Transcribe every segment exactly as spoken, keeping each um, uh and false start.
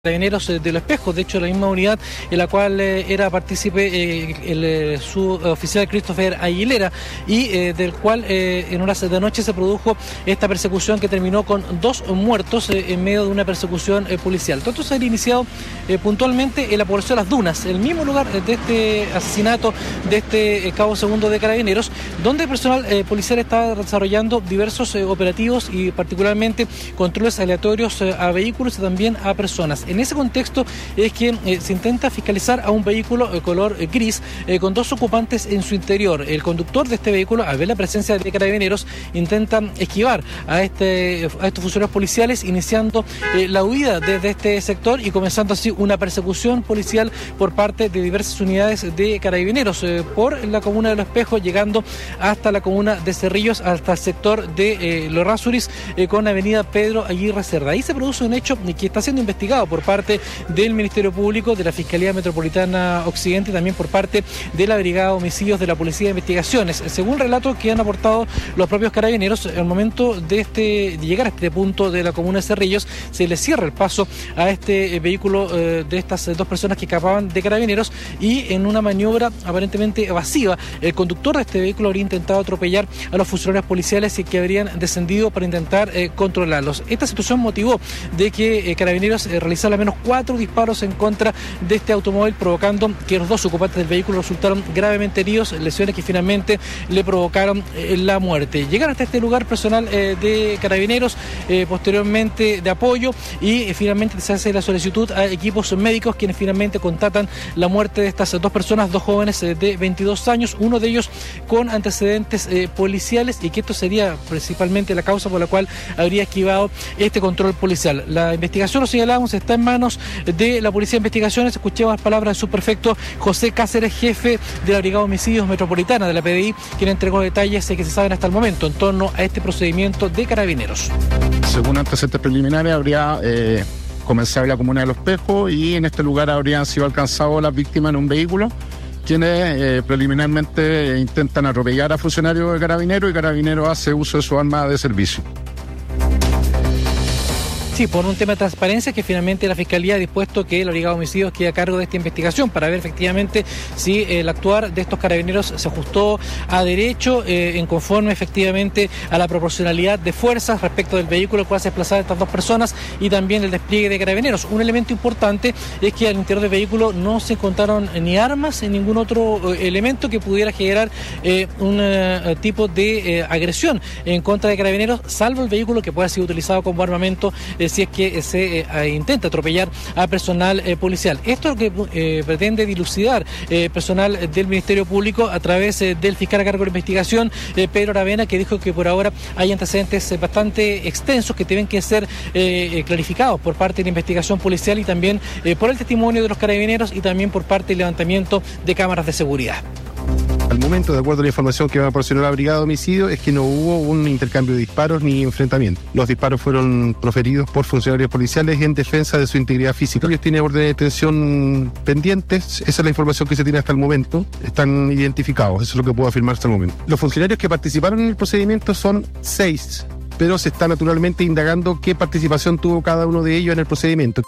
Carabineros de Los Espejos, de hecho la misma unidad en la cual eh, era partícipe eh, el eh, suboficial Christopher Aguilera y eh, del cual eh, en horas de noche se produjo esta persecución que terminó con dos muertos eh, en medio de una persecución eh, policial. Todo esto se había iniciado eh, puntualmente en la población de Las Dunas, el mismo lugar de este asesinato de este eh, cabo segundo de Carabineros, donde el personal eh, policial estaba desarrollando diversos eh, operativos y particularmente controles aleatorios eh, a vehículos y también a personas. En ese contexto es que eh, se intenta fiscalizar a un vehículo de color eh, gris eh, con dos ocupantes en su interior. El conductor de este vehículo, al ver la presencia de Carabineros, intenta esquivar a, este, a estos funcionarios policiales, iniciando eh, la huida desde este sector y comenzando así una persecución policial por parte de diversas unidades de Carabineros eh, por la comuna de Los Espejos, llegando hasta la comuna de Cerrillos, hasta el sector de eh, Los Rasuris eh, con avenida Pedro Aguirre Cerda. Ahí se produce un hecho que está siendo investigado por parte del Ministerio Público, de la Fiscalía Metropolitana Occidente y también por parte de la Brigada de Homicidios de la Policía de Investigaciones. Según relatos que han aportado los propios Carabineros, al momento de, este, de llegar a este punto de la comuna de Cerrillos, se le cierra el paso a este vehículo eh, de estas dos personas que escapaban de Carabineros y en una maniobra aparentemente evasiva, el conductor de este vehículo habría intentado atropellar a los funcionarios policiales y que habrían descendido para intentar eh, controlarlos. Esta situación motivó de que eh, Carabineros eh, realizara al menos cuatro disparos en contra de este automóvil, provocando que los dos ocupantes del vehículo resultaron gravemente heridos, lesiones que finalmente le provocaron eh, la muerte. Llegan hasta este lugar personal eh, de Carabineros, eh, posteriormente de apoyo, y eh, finalmente se hace la solicitud a equipos médicos, quienes finalmente constatan la muerte de estas dos personas, dos jóvenes eh, de veintidós años, uno de ellos con antecedentes eh, policiales, y que esto sería principalmente la causa por la cual habría esquivado este control policial. La investigación, lo señalábamos, está en manos de la Policía de Investigaciones. Escuchemos las palabras del subprefecto José Cáceres, jefe de la Brigada de Homicidios Metropolitana de la P D I, quien entregó detalles que se saben hasta el momento en torno a este procedimiento de Carabineros. Según antecedentes preliminares, habría eh, comenzado en la comuna de Los Espejos y en este lugar habrían sido alcanzados las víctimas en un vehículo, quienes eh, preliminarmente intentan atropellar a funcionarios de Carabineros, y Carabineros hace uso de su arma de servicio. Sí, por un tema de transparencia que finalmente la Fiscalía ha dispuesto que la Brigada de Homicidios quede a cargo de esta investigación para ver efectivamente si el actuar de estos Carabineros se ajustó a derecho, eh, en conforme efectivamente a la proporcionalidad de fuerzas respecto del vehículo al cual se desplazaban estas dos personas y también el despliegue de Carabineros. Un elemento importante es que al interior del vehículo no se encontraron ni armas ni ningún otro eh, elemento que pudiera generar eh, un eh, tipo de eh, agresión en contra de Carabineros, salvo el vehículo que pueda ser utilizado como armamento eh, si es que se eh, intenta atropellar a personal eh, policial. Esto es lo que eh, pretende dilucidar eh, personal del Ministerio Público a través eh, del fiscal a cargo de la investigación, eh, Pedro Aravena, que dijo que por ahora hay antecedentes eh, bastante extensos que tienen que ser eh, clarificados por parte de la investigación policial y también eh, por el testimonio de los Carabineros y también por parte del levantamiento de cámaras de seguridad. Al momento, de acuerdo a la información que me proporcionó la Brigada de Homicidio, es que no hubo un intercambio de disparos ni enfrentamiento. Los disparos fueron proferidos por funcionarios policiales en defensa de su integridad física. Ellos tienen orden de detención pendientes, esa es la información que se tiene hasta el momento, están identificados, eso es lo que puedo afirmar hasta el momento. Los funcionarios que participaron en el procedimiento son seis, pero se está naturalmente indagando qué participación tuvo cada uno de ellos en el procedimiento.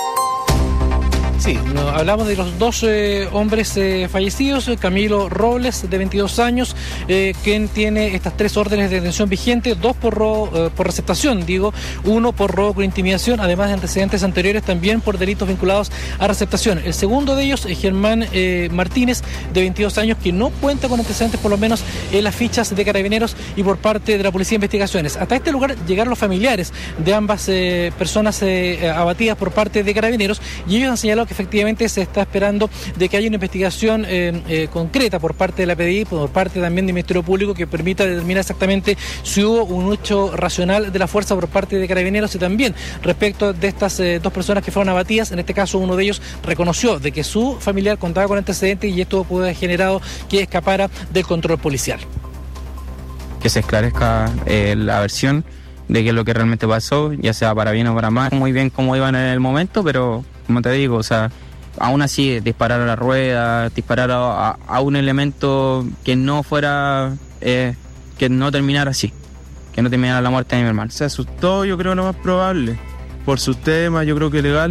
Sí, no, hablamos de los dos eh, hombres eh, fallecidos, Camilo Robles, de veintidós años, eh, quien tiene estas tres órdenes de detención vigentes, dos por robo, eh, por receptación, digo, uno por robo con intimidación, además de antecedentes anteriores también por delitos vinculados a receptación. El segundo de ellos es Germán eh, Martínez, de veintidós años, que no cuenta con antecedentes, por lo menos en las fichas de Carabineros y por parte de la Policía de Investigaciones. Hasta este lugar llegaron los familiares de ambas eh, personas eh, abatidas por parte de Carabineros, y ellos han señalado que efectivamente se está esperando de que haya una investigación eh, eh, concreta por parte de la P D I, por parte también del Ministerio Público, que permita determinar exactamente si hubo un hecho racional de la fuerza por parte de Carabineros, y también respecto de estas eh, dos personas que fueron abatidas. En este caso, uno de ellos reconoció de que su familiar contaba con antecedentes y esto pudo haber generado que escapara del control policial. Que se esclarezca eh, la versión de qué es lo que realmente pasó, ya sea para bien o para mal. Muy bien cómo iban en el momento, pero como te digo, o sea, aún así disparar a la rueda, disparar a, a un elemento que no fuera, eh, que no terminara así, que no terminara la muerte de mi hermano. Se asustó, yo creo, lo más probable, por sus temas, yo creo que legales,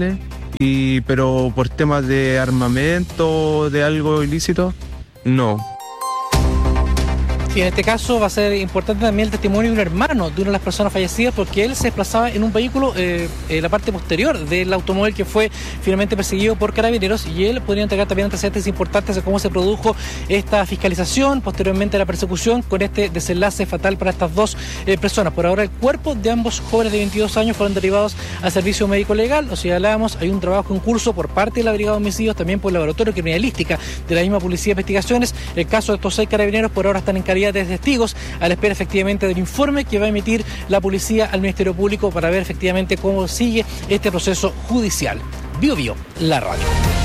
y pero por temas de armamento, de algo ilícito, no. Sí, en este caso va a ser importante también el testimonio de un hermano de una de las personas fallecidas, porque él se desplazaba en un vehículo eh, en la parte posterior del automóvil que fue finalmente perseguido por carabineros, y él podría entregar también antecedentes importantes de cómo se produjo esta fiscalización, posteriormente la persecución, con este desenlace fatal para estas dos eh, personas. Por ahora el cuerpo de ambos jóvenes de veintidós años fueron derivados al servicio médico legal. Lo señalábamos, hay un trabajo en curso por parte de la Brigada de Homicidios, también por el Laboratorio Criminalística de la misma Policía de Investigaciones. El caso de estos seis carabineros por ahora están en calidad de testigos a la espera efectivamente del informe que va a emitir la policía al Ministerio Público para ver efectivamente cómo sigue este proceso judicial. Bio Bio, la radio.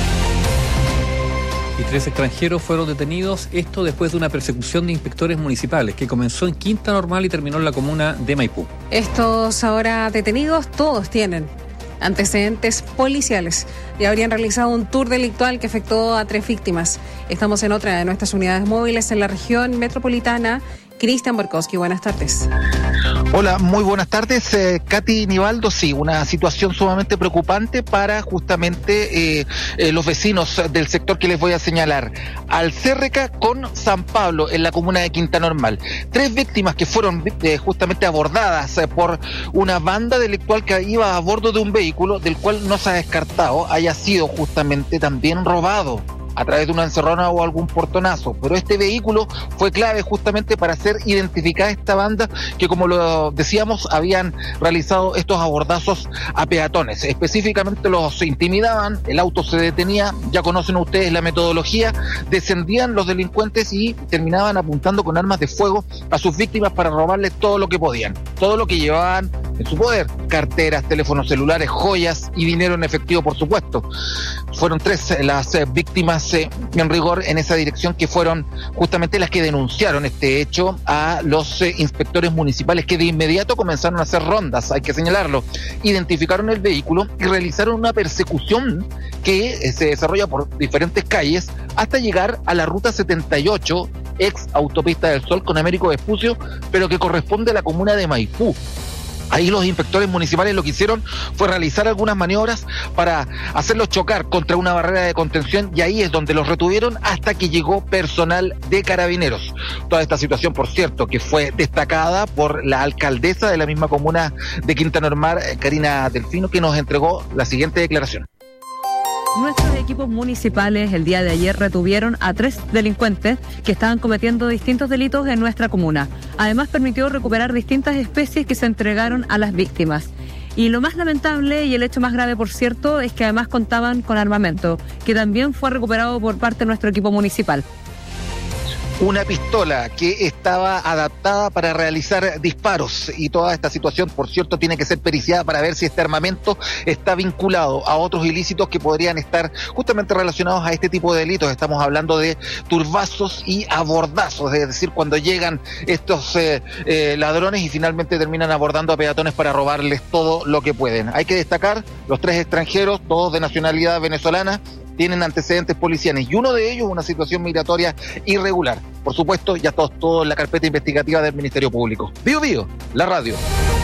Y tres extranjeros fueron detenidos, esto después de una persecución de inspectores municipales que comenzó en Quinta Normal y terminó en la comuna de Maipú. Estos ahora detenidos, todos tienen antecedentes policiales y habrían realizado un tour delictual que afectó a tres víctimas. Estamos en otra de nuestras unidades móviles en la región metropolitana. Cristian Borkowski, buenas tardes. Hola, muy buenas tardes. Eh, Katy Nivaldo, sí, una situación sumamente preocupante para justamente eh, eh, los vecinos del sector que les voy a señalar. Alcérreca con San Pablo, en la comuna de Quinta Normal. Tres víctimas que fueron eh, justamente abordadas eh, por una banda delictual que iba a bordo de un vehículo del cual no se ha descartado haya sido justamente también robado a través de una encerrona o algún portonazo, pero este vehículo fue clave justamente para hacer identificada esta banda que, como lo decíamos, habían realizado estos abordazos a peatones. Específicamente los intimidaban, el auto se detenía, ya conocen ustedes la metodología, descendían los delincuentes y terminaban apuntando con armas de fuego a sus víctimas para robarles todo lo que podían, todo lo que llevaban en su poder: carteras, teléfonos celulares, joyas y dinero en efectivo, por supuesto. Fueron tres las eh, víctimas eh, en rigor en esa dirección, que fueron justamente las que denunciaron este hecho a los eh, inspectores municipales, que de inmediato comenzaron a hacer rondas, hay que señalarlo, identificaron el vehículo y realizaron una persecución que eh, se desarrolla por diferentes calles hasta llegar a la ruta setenta y ocho, ex autopista del Sol con Américo Vespucio, pero que corresponde a la comuna de Maipú. Ahí los inspectores municipales lo que hicieron fue realizar algunas maniobras para hacerlos chocar contra una barrera de contención, y ahí es donde los retuvieron hasta que llegó personal de carabineros. Toda esta situación, por cierto, que fue destacada por la alcaldesa de la misma comuna de Quinta Normal, Karina Delfino, que nos entregó la siguiente declaración. Nuestros equipos municipales el día de ayer retuvieron a tres delincuentes que estaban cometiendo distintos delitos en nuestra comuna. Además, permitió recuperar distintas especies que se entregaron a las víctimas. Y lo más lamentable, y el hecho más grave, por cierto, es que además contaban con armamento, que también fue recuperado por parte de nuestro equipo municipal. Una pistola que estaba adaptada para realizar disparos, y toda esta situación, por cierto, tiene que ser periciada para ver si este armamento está vinculado a otros ilícitos que podrían estar justamente relacionados a este tipo de delitos. Estamos hablando de turbazos y abordazos, es decir, cuando llegan estos eh, eh, ladrones y finalmente terminan abordando a peatones para robarles todo lo que pueden. Hay que destacar, los tres extranjeros, todos de nacionalidad venezolana, tienen antecedentes policiales, y uno de ellos una situación migratoria irregular. Por supuesto, ya todos todo en la carpeta investigativa del Ministerio Público. Bio Bio, la radio.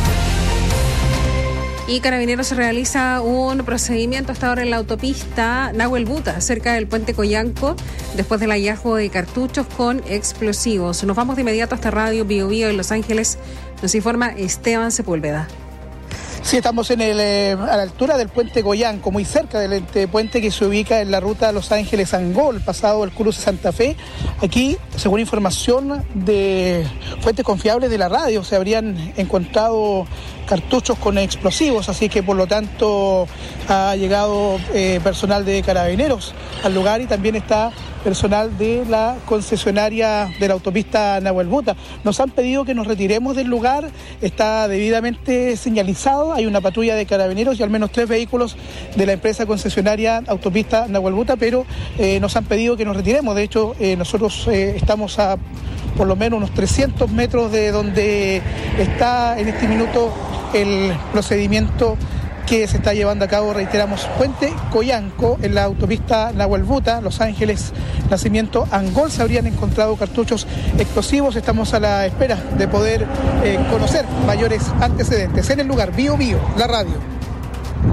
Y Carabineros realiza un procedimiento hasta ahora en la autopista Nahuel Buta, cerca del puente Coyanco, después del hallazgo de cartuchos con explosivos. Nos vamos de inmediato hasta Radio Bio Bio en Los Ángeles. Nos informa Esteban Sepúlveda. Sí, estamos en el, eh, a la altura del puente Coyanco, muy cerca del este puente que se ubica en la ruta Los Ángeles-Angol, pasado el cruce Santa Fe. Aquí, según información de fuentes confiables de la radio, se habrían encontrado cartuchos con explosivos, así que por lo tanto ha llegado eh, personal de Carabineros al lugar, y también está personal de la concesionaria de la autopista Nahuel Buta. Nos han pedido que nos retiremos del lugar, está debidamente señalizado, hay una patrulla de Carabineros y al menos tres vehículos de la empresa concesionaria autopista Nahuel Buta, pero eh, nos han pedido que nos retiremos. De hecho, eh, nosotros eh, estamos a por lo menos unos trescientos metros de donde está en este minuto el procedimiento que se está llevando a cabo, reiteramos, puente Coyanco, en la autopista Nahuel Buta, Los Ángeles, Nacimiento, Angol. Se habrían encontrado cartuchos explosivos. Estamos a la espera de poder eh, conocer mayores antecedentes. En el lugar, Bio Bio, la radio.